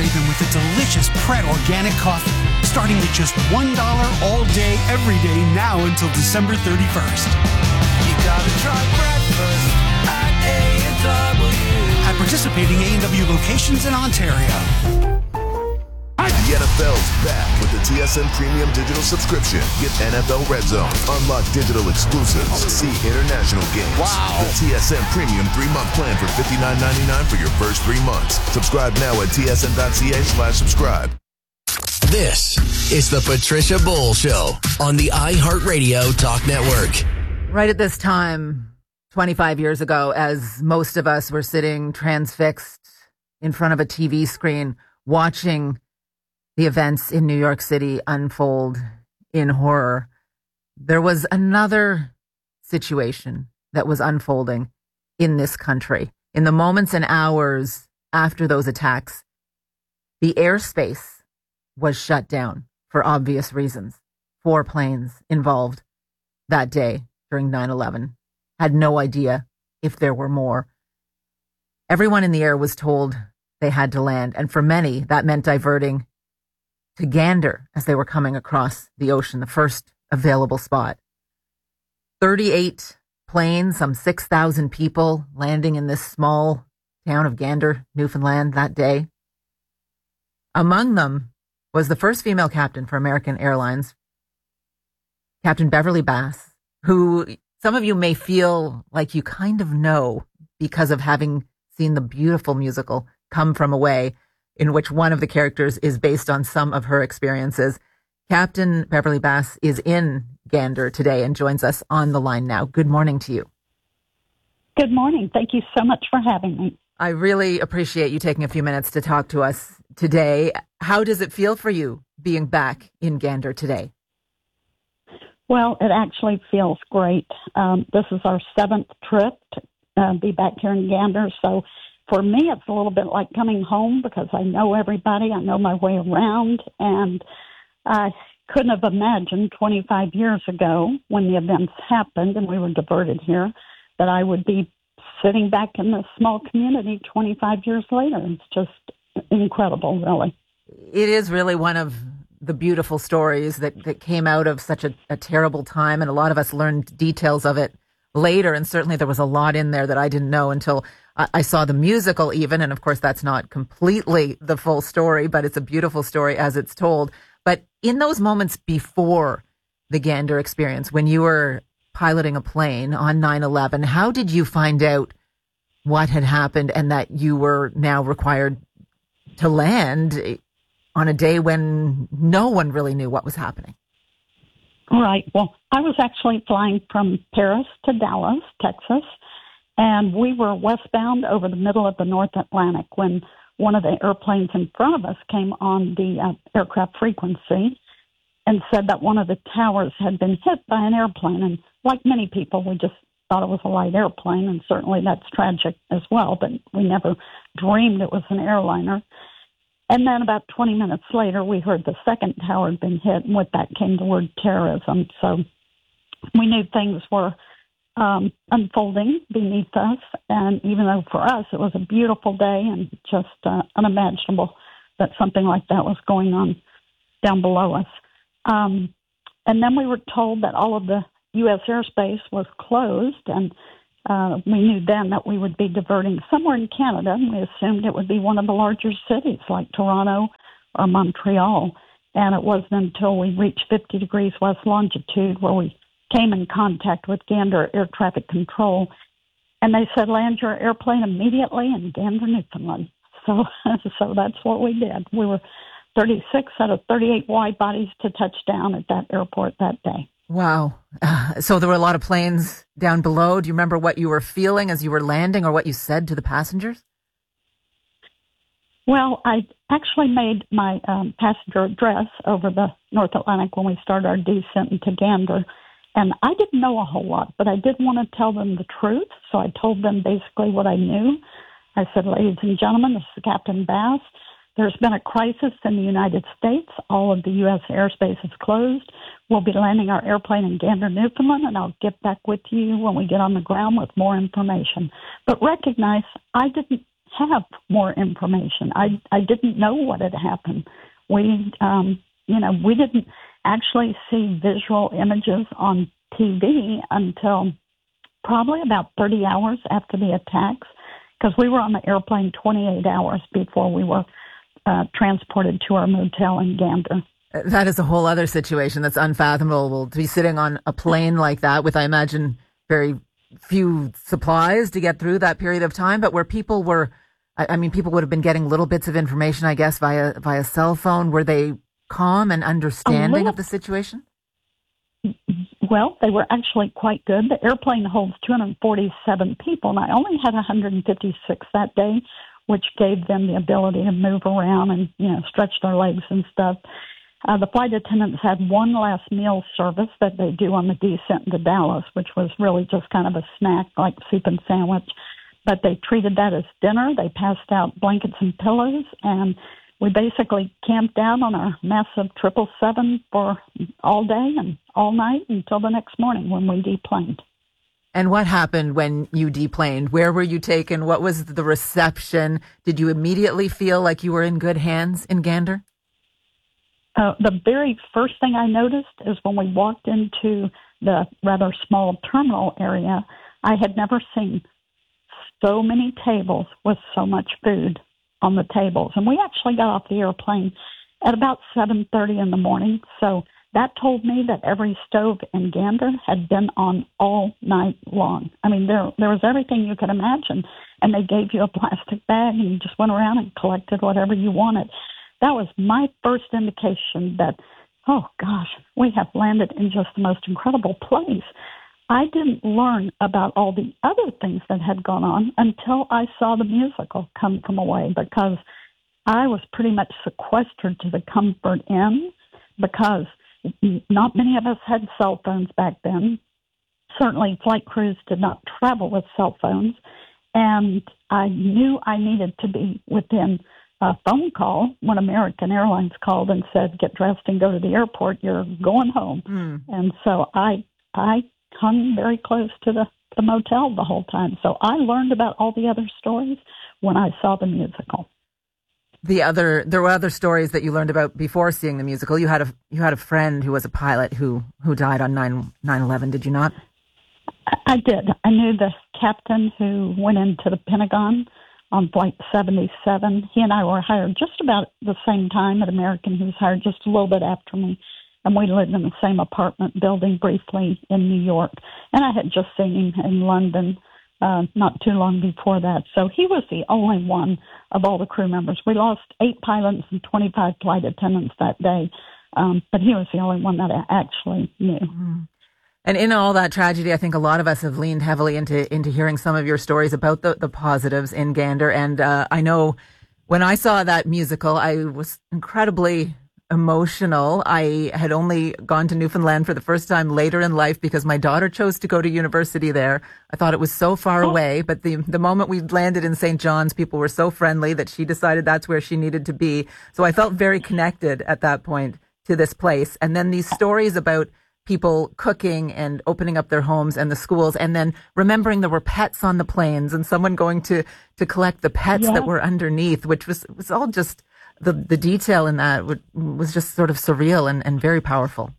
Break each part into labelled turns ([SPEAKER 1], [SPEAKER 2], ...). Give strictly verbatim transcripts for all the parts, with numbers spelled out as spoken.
[SPEAKER 1] enjoy them with a delicious Pret organic coffee, starting at just one dollar all day, every day, now until December thirty-first.
[SPEAKER 2] You gotta try breakfast at A and W.
[SPEAKER 1] At participating A and W locations in Ontario.
[SPEAKER 3] The N F L's back with the T S N Premium Digital Subscription. Get N F L Red Zone, unlock digital exclusives, see international games.
[SPEAKER 2] Wow.
[SPEAKER 3] The T S N Premium three-month plan for fifty-nine ninety-nine for your first three months. Subscribe now at tsn.ca slash subscribe.
[SPEAKER 4] This is the Patricia Bowl Show on the iHeartRadio Talk Network.
[SPEAKER 5] Right at this time, twenty-five years ago, as most of us were sitting transfixed in front of a T V screen, watching the events in New York City unfold in horror, there was another situation that was unfolding in this country. In the moments and hours after those attacks, the airspace was shut down for obvious reasons. Four planes involved that day during nine eleven. Had no idea if there were more. Everyone in the air was told they had to land, and for many, that meant diverting to Gander as they were coming across the ocean, the first available spot. thirty-eight planes, some six thousand people landing in this small town of Gander, Newfoundland that day. Among them was the first female captain for American Airlines, Captain Beverly Bass, who some of you may feel like you kind of know because of having seen the beautiful musical Come From Away, in which one of the characters is based on some of her experiences. Captain Beverly Bass is in Gander today and joins us on the line now. Good morning to you.
[SPEAKER 6] Good morning. Thank you so much for having me.
[SPEAKER 5] I really appreciate you taking a few minutes to talk to us today. How does it feel for you being back in Gander today?
[SPEAKER 6] Well, it actually feels great. Um, this is our seventh trip to uh, be back here in Gander, so for me, it's a little bit like coming home because I know everybody, I know my way around, and I couldn't have imagined twenty-five years ago when the events happened and we were diverted here that I would be sitting back in this small community twenty-five years later. It's just incredible, really.
[SPEAKER 5] It is really one of the beautiful stories that, that came out of such a, a terrible time, and a lot of us learned details of it later, and certainly there was a lot in there that I didn't know until I saw the musical even, and of course that's not completely the full story, but it's a beautiful story as it's told. But in those moments before the Gander experience, when you were piloting a plane on nine eleven, how did you find out what had happened and that you were now required to land on a day when no one really knew what was happening?
[SPEAKER 6] Right. Well, I was actually flying from Paris to Dallas, Texas, and we were westbound over the middle of the North Atlantic when one of the airplanes in front of us came on the uh, aircraft frequency and said that one of the towers had been hit by an airplane. And like many people, we just thought it was a light airplane, and certainly that's tragic as well, but we never dreamed it was an airliner. And then about twenty minutes later, we heard the second tower had been hit, and with that came the word terrorism. So we knew things were um, unfolding beneath us, and even though for us it was a beautiful day and just uh, unimaginable that something like that was going on down below us. Um, and then we were told that all of the U S airspace was closed, and uh, we knew then that we would be diverting somewhere in Canada, and we assumed it would be one of the larger cities like Toronto or Montreal. And it wasn't until we reached fifty degrees west longitude where we came in contact with Gander Air Traffic Control, and they said, land your airplane immediately in Gander, Newfoundland. So, so that's what we did. We were thirty-six out of thirty-eight wide bodies to touch down at that airport that day.
[SPEAKER 5] Wow. Uh, so there were a lot of planes down below. Do you remember what you were feeling as you were landing or what you said to the passengers?
[SPEAKER 6] Well, I actually made my um, passenger address over the North Atlantic when we started our descent into Gander. And I didn't know a whole lot, but I did want to tell them the truth. So I told them basically what I knew. I said, ladies and gentlemen, this is Captain Bass. There's been a crisis in the United States. All of the U S airspace is closed. We'll be landing our airplane in Gander, Newfoundland, and I'll get back with you when we get on the ground with more information. But recognize I didn't have more information. I, I didn't know what had happened. We, um, you know, we didn't actually see visual images on T V until probably about thirty hours after the attacks, because we were on the airplane twenty-eight hours before we were uh, transported to our motel in Gander.
[SPEAKER 5] That is a whole other situation that's unfathomable to be sitting on a plane like that with, I imagine, very few supplies to get through that period of time, but where people were, I mean, people would have been getting little bits of information, I guess, via via cell phone. Were they calm and understanding little, of the situation?
[SPEAKER 6] Well, they were actually quite good. The airplane holds two hundred forty-seven people, and I only had one hundred fifty-six that day, which gave them the ability to move around and, you know, stretch their legs and stuff. Uh, the flight attendants had one last meal service that they do on the descent into Dallas, which was really just kind of a snack, like soup and sandwich. But they treated that as dinner. They passed out blankets and pillows, and we basically camped out on our massive triple seven for all day and all night until the next morning when we deplaned.
[SPEAKER 5] And what happened when you deplaned? Where were you taken? What was the reception? Did you immediately feel like you were in good hands in Gander?
[SPEAKER 6] Uh, the very first thing I noticed is when we walked into the rather small terminal area, I had never seen so many tables with so much food on the tables. And we actually got off the airplane at about seven thirty in the morning. So that told me that every stove in Gander had been on all night long. I mean, there there was everything you could imagine. And they gave you a plastic bag and you just went around and collected whatever you wanted. That was my first indication that, oh gosh, we have landed in just the most incredible place. I didn't learn about all the other things that had gone on until I saw the musical Come From Away, because I was pretty much sequestered to the Comfort Inn because not many of us had cell phones back then. Certainly flight crews did not travel with cell phones, and I knew I needed to be within a phone call when American Airlines called and said, get dressed and go to the airport, you're going home. Mm. And so I I hung very close to the, the motel the whole time. So I learned about all the other stories when I saw the musical.
[SPEAKER 5] The other, there were other stories that you learned about before seeing the musical. You had a you had a friend who was a pilot who, who died on nine eleven, did you not?
[SPEAKER 6] I, I did. I knew the captain who went into the Pentagon on Flight seventy-seven. He and I were hired just about the same time at American. He was hired just a little bit after me. And we lived in the same apartment building briefly in New York. And I had just seen him in London uh, not too long before that. So he was the only one of all the crew members. We lost eight pilots and twenty-five flight attendants that day. Um, but he was the only one that I actually knew. Mm-hmm.
[SPEAKER 5] And in all that tragedy, I think a lot of us have leaned heavily into into hearing some of your stories about the, the positives in Gander. And uh, I know when I saw that musical, I was incredibly emotional. I had only gone to Newfoundland for the first time later in life because my daughter chose to go to university there. I thought it was so far oh. away, but the the moment we landed in Saint John's, people were so friendly that she decided that's where she needed to be. So I felt very connected at that point to this place. And then these stories about people cooking and opening up their homes and the schools, and then remembering there were pets on the planes and someone going to, to collect the pets yeah. that were underneath, which was, was all just, the, the detail in that would, was just sort of surreal and, and very powerful.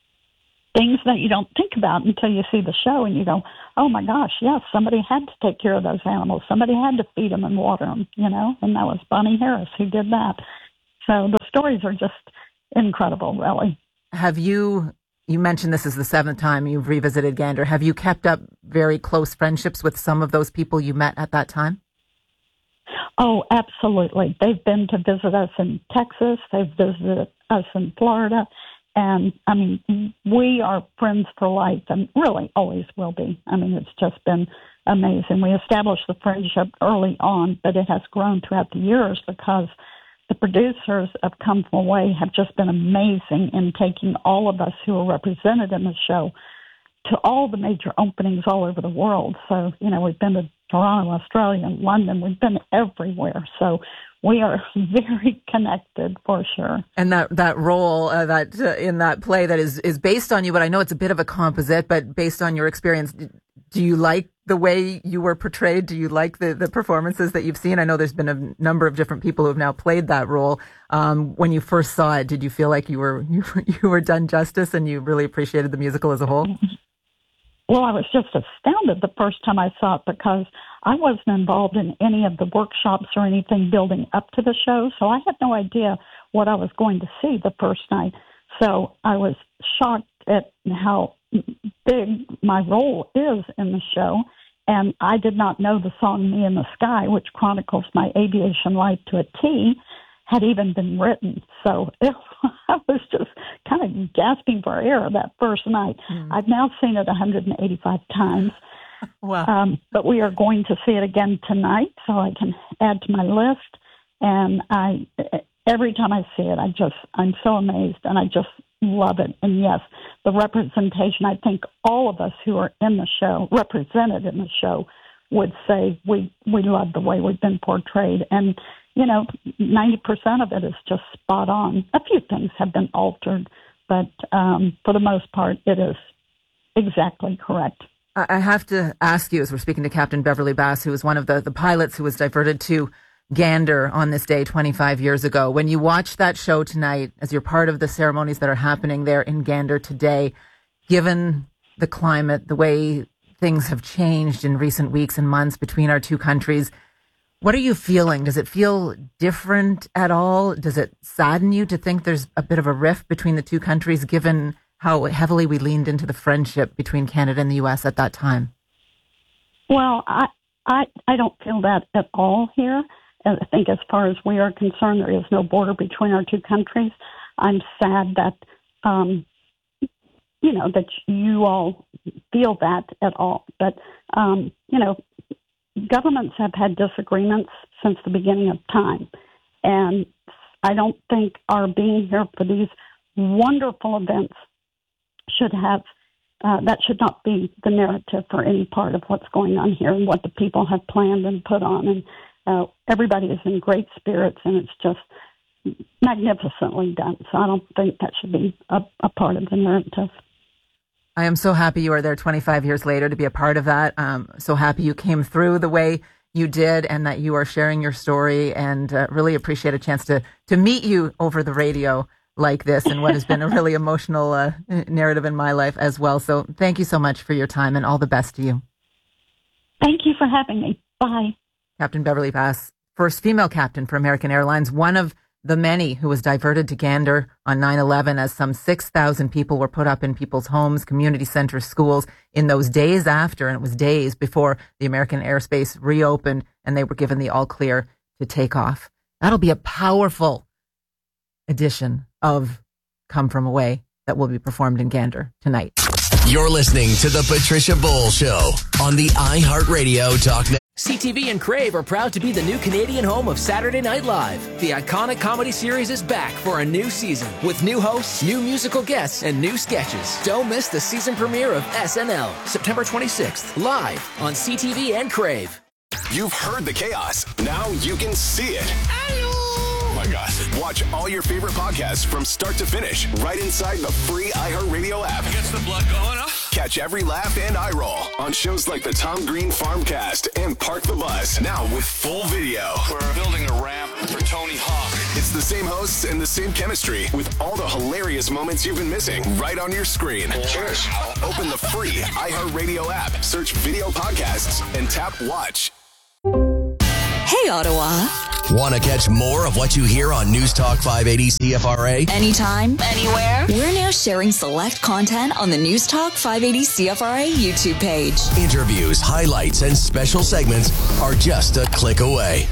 [SPEAKER 6] Things that you don't think about until you see the show and you go, oh my gosh, yes, somebody had to take care of those animals. Somebody had to feed them and water them, you know, and that was Bonnie Harris who did that. So the stories are just incredible, really.
[SPEAKER 5] Have you... You mentioned this is the seventh time you've revisited Gander. Have you kept up very close friendships with some of those people you met at that time?
[SPEAKER 6] Oh, absolutely. They've been to visit us in Texas. They've visited us in Florida. And, I mean, we are friends for life and really always will be. I mean, it's just been amazing. We established the friendship early on, but it has grown throughout the years because the producers of Come From Away have just been amazing in taking all of us who are represented in the show to all the major openings all over the world. So, you know, we've been to Toronto, Australia, and London. We've been everywhere. So we are very connected for sure.
[SPEAKER 5] And that, that role uh, that uh, in that play that is, is based on you, but I know it's a bit of a composite, but based on your experience, do you like the way you were portrayed? Do you like the, the performances that you've seen? I know there's been a number of different people who have now played that role. Um, when you first saw it, did you feel like you were you, you were done justice and you really appreciated the musical as a whole?
[SPEAKER 6] Well, I was just astounded the first time I saw it because I wasn't involved in any of the workshops or anything building up to the show, so I had no idea what I was going to see the first night. So I was shocked at how big my role is in the show, and I did not know the song Me in the Sky, which chronicles my aviation life to a T, had even been written. So it, I was just kind of gasping for air that first night. Mm. I've now seen it one hundred eighty-five times.
[SPEAKER 5] Wow.
[SPEAKER 6] Um, but we are going to see it again tonight, so I can add to my list. And I, every time I see it, I just, I'm so amazed, and I just love it. And yes, the representation, I think all of us who are in the show, represented in the show, would say we, we love the way we've been portrayed. And, you know, ninety percent of it is just spot on. A few things have been altered, but um, for the most part, it is exactly correct.
[SPEAKER 5] I have to ask you, as we're speaking to Captain Beverly Bass, who was one of the, the pilots who was diverted to Gander on this day twenty-five years ago. When you watch that show tonight, as you're part of the ceremonies that are happening there in Gander today, given the climate, the way things have changed in recent weeks and months between our two countries, what are you feeling? Does it feel different at all? Does it sadden you to think there's a bit of a rift between the two countries, given how heavily we leaned into the friendship between Canada and the U S at that time?
[SPEAKER 6] Well, I, I, I don't feel that at all here. I think as far as we are concerned, there is no border between our two countries. I'm sad that, um, you know, that you all feel that at all. But, um, you know, governments have had disagreements since the beginning of time. And I don't think our being here for these wonderful events should have, uh, that should not be the narrative for any part of what's going on here and what the people have planned and put on. And uh, everybody is in great spirits, and it's just magnificently done. So I don't think that should be a, a part of the narrative.
[SPEAKER 5] I am so happy you are there twenty-five years later to be a part of that. Um, so happy you came through the way you did and that you are sharing your story, and uh, really appreciate a chance to, to meet you over the radio like this and what has been a really emotional uh, narrative in my life as well. So thank you so much for your time, and all the best to you.
[SPEAKER 6] Thank you for having me. Bye.
[SPEAKER 5] Captain Beverly Bass, first female captain for American Airlines, one of the many who was diverted to Gander on nine eleven, as some six thousand people were put up in people's homes, community centers, schools in those days after, and it was days before the American airspace reopened and they were given the all clear to take off. That'll be a powerful edition of Come From Away that will be performed in Gander tonight.
[SPEAKER 4] You're listening to The Patricia Bowles Show on the iHeartRadio Talk Network.
[SPEAKER 7] C T V and Crave are proud to be the new Canadian home of Saturday Night Live. The iconic comedy series is back for a new season with new hosts, new musical guests, and new sketches. Don't miss the season premiere of S N L, September twenty-sixth, live on C T V and Crave.
[SPEAKER 8] You've heard the chaos. Now you can see it. Oh my gosh. Watch all your favorite podcasts from start to finish right inside the free iHeartRadio app.
[SPEAKER 2] Gets the blood going, huh?
[SPEAKER 8] Catch every laugh and eye roll on shows like the Tom Green Farmcast and Park the Bus. Now with full video.
[SPEAKER 2] We're building a ramp for Tony Hawk.
[SPEAKER 8] It's the same hosts and the same chemistry with all the hilarious moments you've been missing right on your screen.
[SPEAKER 2] Cheers.
[SPEAKER 8] Open the free iHeartRadio app, search video podcasts, and tap watch.
[SPEAKER 9] Hey, Ottawa.
[SPEAKER 4] Want to catch more of what you hear on News Talk five eighty C F R A?
[SPEAKER 9] Anytime, anywhere. We're now sharing select content on the News Talk five eighty C F R A YouTube page.
[SPEAKER 4] Interviews, highlights, and special segments are just a click away.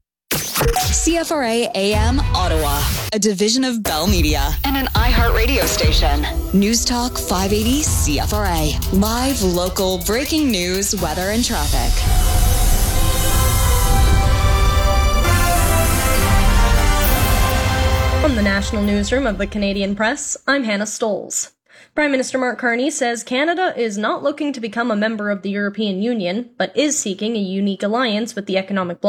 [SPEAKER 9] C F R A A M Ottawa, a division of Bell Media and an iHeartRadio station. News Talk five eighty C F R A. Live, local, breaking news, weather, and traffic.
[SPEAKER 10] From the National Newsroom of the Canadian Press, I'm Hannah Stoles. Prime Minister Mark Carney says Canada is not looking to become a member of the European Union, but is seeking a unique alliance with the economic bloc.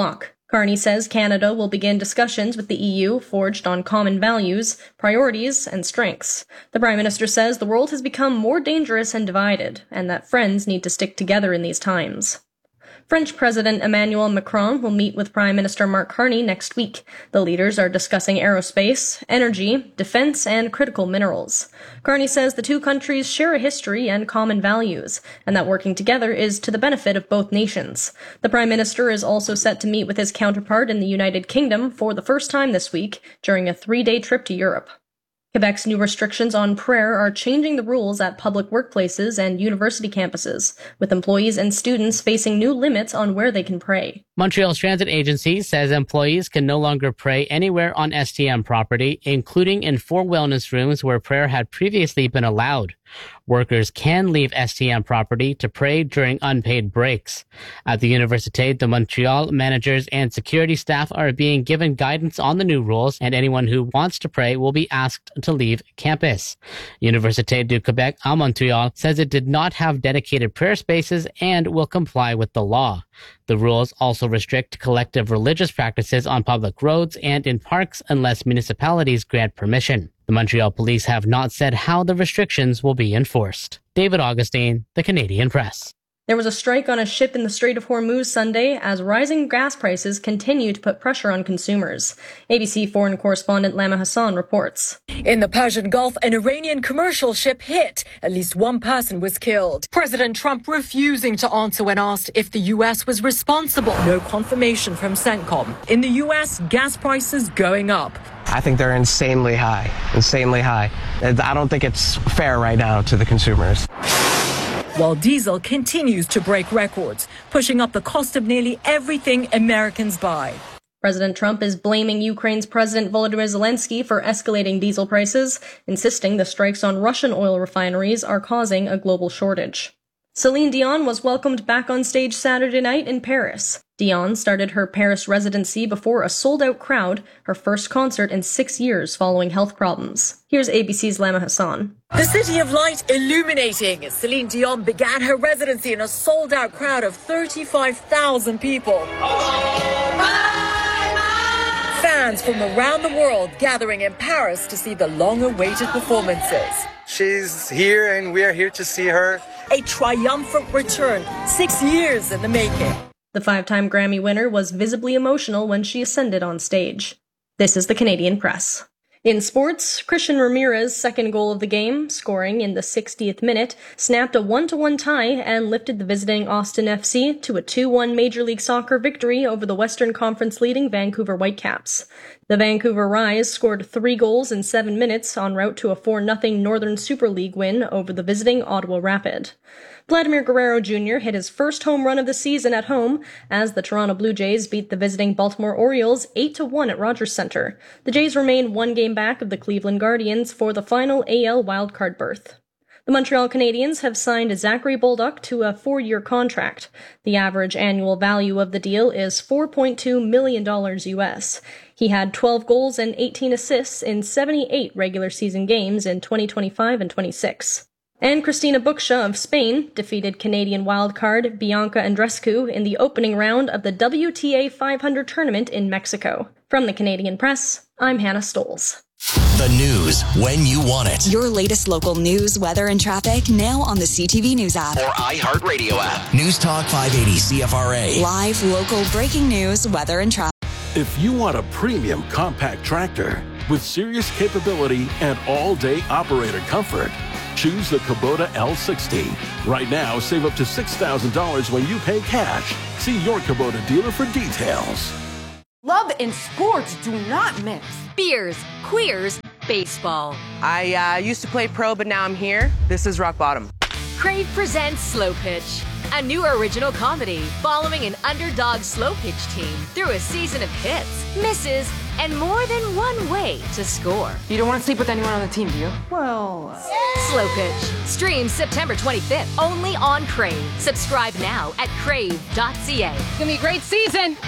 [SPEAKER 10] Carney says Canada will begin discussions with the E U forged on common values, priorities, and strengths. The Prime Minister says the world has become more dangerous and divided, and that friends need to stick together in these times. French President Emmanuel Macron will meet with Prime Minister Mark Carney next week. The leaders are discussing aerospace, energy, defense, and critical minerals. Carney says the two countries share a history and common values, and that working together is to the benefit of both nations. The Prime Minister is also set to meet with his counterpart in the United Kingdom for the first time this week during a three-day trip to Europe. Quebec's new restrictions on prayer are changing the rules at public workplaces and university campuses, with employees and students facing new limits on where they can pray.
[SPEAKER 11] Montreal's transit agency says employees can no longer pray anywhere on S T M property, including in four wellness rooms where prayer had previously been allowed. Workers can leave S T M property to pray during unpaid breaks. At the Université de Montréal, managers and security staff are being given guidance on the new rules, and anyone who wants to pray will be asked to leave campus. Université du Québec à Montréal says it did not have dedicated prayer spaces and will comply with the law. The rules also restrict collective religious practices on public roads and in parks unless municipalities grant permission. The Montreal police have not said how the restrictions will be enforced. David Augustine, The Canadian Press.
[SPEAKER 10] There was a strike on a ship in the Strait of Hormuz Sunday as rising gas prices continue to put pressure on consumers. A B C foreign correspondent Lama Hassan reports.
[SPEAKER 12] In the Persian Gulf, an Iranian commercial ship hit. At least one person was killed. President Trump refusing to answer when asked if the U S was responsible. No confirmation from CENTCOM. In the U S, gas prices going up.
[SPEAKER 13] I think they're insanely high, insanely high. I don't think it's fair right now to the consumers.
[SPEAKER 12] While diesel continues to break records, pushing up the cost of nearly everything Americans buy.
[SPEAKER 10] President Trump is blaming Ukraine's President Volodymyr Zelensky for escalating diesel prices, insisting the strikes on Russian oil refineries are causing a global shortage. Celine Dion was welcomed back on stage Saturday night in Paris. Dion started her Paris residency before a sold-out crowd, her first concert in six years following health problems. Here's A B C's Lama Hassan.
[SPEAKER 12] The City of Light illuminating as Celine Dion began her residency in a sold-out crowd of thirty-five thousand people. Fans from around the world gathering in Paris to see the long-awaited performances.
[SPEAKER 14] She's here and we are here to see her.
[SPEAKER 12] A triumphant return, six years in the making.
[SPEAKER 10] The five-time Grammy winner was visibly emotional when she ascended on stage. This is the Canadian Press. In sports, Christian Ramirez's second goal of the game, scoring in the sixtieth minute, snapped a one to one tie and lifted the visiting Austin F C to a two one Major League Soccer victory over the Western Conference leading Vancouver Whitecaps. The Vancouver Rise scored three goals in seven minutes en route to a four nothing Northern Super League win over the visiting Ottawa Rapid. Vladimir Guerrero Junior hit his first home run of the season at home as the Toronto Blue Jays beat the visiting Baltimore Orioles eight to one at Rogers Centre. The Jays remain one game back of the Cleveland Guardians for the final A L wildcard berth. The Montreal Canadiens have signed Zachary Bolduc to a four-year contract. The average annual value of the deal is four point two million dollars U S. He had twelve goals and eighteen assists in seventy-eight regular season games in twenty twenty-five and twenty-six. And Cristina Bucsa of Spain defeated Canadian wildcard Bianca Andreescu in the opening round of the W T A five hundred tournament in Mexico. From the Canadian Press, I'm Hannah Stoles.
[SPEAKER 4] The news when you want it.
[SPEAKER 9] Your latest local news, weather, and traffic now on the C T V News app.
[SPEAKER 4] Or iHeartRadio app. News Talk five eighty C F R A.
[SPEAKER 9] Live, local, breaking news, weather, and traffic.
[SPEAKER 15] If you want a premium compact tractor with serious capability and all-day operator comfort, choose the Kubota L sixty. Right now, save up to six thousand dollars when you pay cash. See your Kubota dealer for details.
[SPEAKER 16] Love and sports do not mix.
[SPEAKER 17] Beers, queers, baseball.
[SPEAKER 18] I uh, used to play pro, but now I'm here. This is rock bottom.
[SPEAKER 17] Crave presents Slow Pitch, a new original comedy following an underdog slow pitch team through a season of hits, misses, and more than one way to score.
[SPEAKER 16] You don't want to sleep with anyone on the team, do you? Well... Uh...
[SPEAKER 17] Slow Pitch. Streams September twenty-fifth, only on Crave. Subscribe now at crave dot c a.
[SPEAKER 16] It's going to be a great season.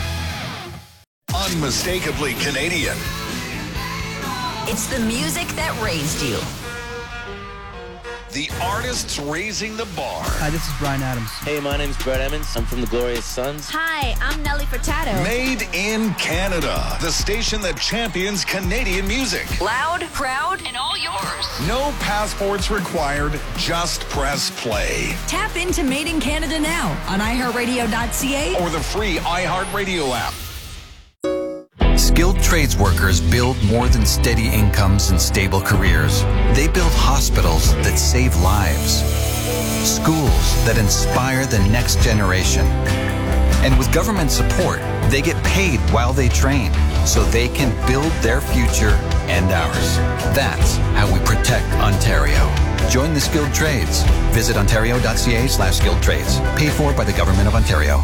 [SPEAKER 8] Unmistakably Canadian.
[SPEAKER 19] It's the music that raised you. The artists raising the bar.
[SPEAKER 20] Hi, this is Bryan Adams.
[SPEAKER 21] Hey, my name's Brett Emmons. I'm from the Glorious Sons.
[SPEAKER 22] Hi, I'm Nelly Furtado.
[SPEAKER 19] Made in Canada. The station that champions Canadian music.
[SPEAKER 22] Loud, proud, and all yours.
[SPEAKER 19] No passports required. Just press play.
[SPEAKER 22] Tap into Made in Canada now on i heart radio dot c a
[SPEAKER 19] or the free iHeartRadio app.
[SPEAKER 23] Skilled trades workers build more than steady incomes and stable careers. They build hospitals that save lives, schools that inspire the next generation. And with government support, they get paid while they train so they can build their future and ours. That's how we protect Ontario. Join the skilled trades. Visit ontario dot c a slash skilled trades. Paid for by the Government of Ontario.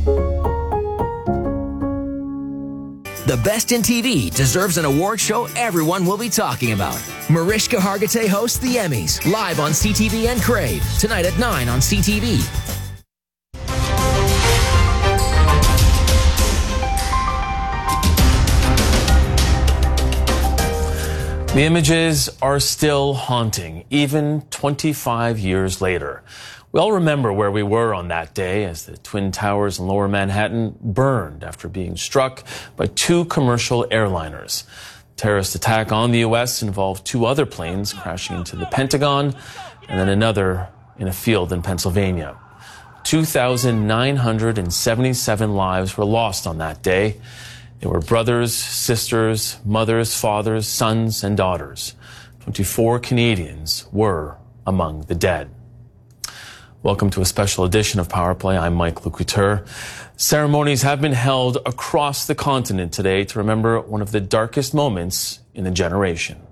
[SPEAKER 7] The Best in T V deserves an award show everyone will be talking about. Mariska Hargitay hosts the Emmys, live on C T V and Crave, tonight at nine on C T V.
[SPEAKER 24] The images are still haunting, even twenty-five years later. We all remember where we were on that day as the Twin Towers in Lower Manhattan burned after being struck by two commercial airliners. The terrorist attack on the U S involved two other planes crashing into the Pentagon and then another in a field in Pennsylvania. two thousand nine hundred seventy-seven lives were lost on that day. They were brothers, sisters, mothers, fathers, sons, and daughters. twenty-four Canadians were among the dead. Welcome to a special edition of Power Play. I'm Mike Lecouteur. Ceremonies have been held across the continent today to remember one of the darkest moments in a generation.